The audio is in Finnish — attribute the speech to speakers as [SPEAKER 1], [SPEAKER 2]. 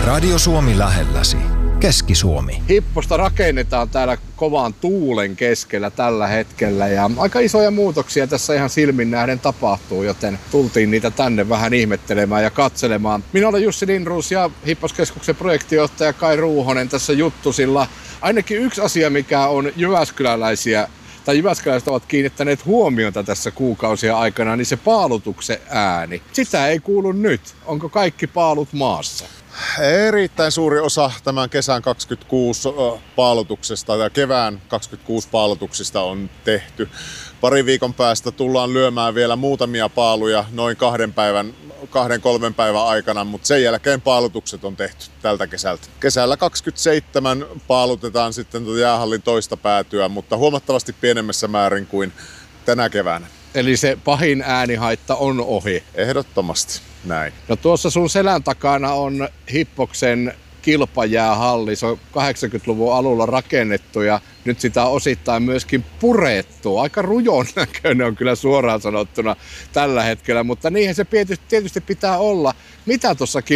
[SPEAKER 1] Radio Suomi lähelläsi. Keski-Suomi.
[SPEAKER 2] Hipposta rakennetaan täällä kovan tuulen keskellä tällä hetkellä ja aika isoja muutoksia tässä ihan silmin nähden tapahtuu, joten tultiin niitä tänne vähän ihmettelemään ja katselemaan. Minä olen Jussi Lindroos ja Hipposkeskuksen projektijohtaja Kai Ruuhonen tässä juttusilla. Ainakin yksi asia, mikä on jyväskyläiset ovat kiinnittäneet huomiota tässä kuukausia aikana, niin se paalutuksen ääni. Sitä ei kuulu nyt. Onko kaikki paalut maassa?
[SPEAKER 3] Erittäin suuri osa tämän kesän 26 paalutuksesta ja kevään 26 paalutuksista on tehty. Pari viikon päästä tullaan lyömään vielä muutamia paaluja noin 2-3 päivän aikana, mutta sen jälkeen paalutukset on tehty tältä kesältä. Kesällä 27 paalutetaan sitten jäähallin toista päätyä, mutta huomattavasti pienemmässä määrin kuin tänä keväänä.
[SPEAKER 2] Eli se pahin äänihaitta on ohi?
[SPEAKER 3] Ehdottomasti näin.
[SPEAKER 2] No tuossa sun selän takana on Hippoksen kilpajäähalli. Se on 80-luvun alulla rakennettu ja nyt sitä on osittain myöskin purettu. Aika rujon näköinen on kyllä suoraan sanottuna tällä hetkellä, mutta niinhän se tietysti pitää olla. Mitä tuossa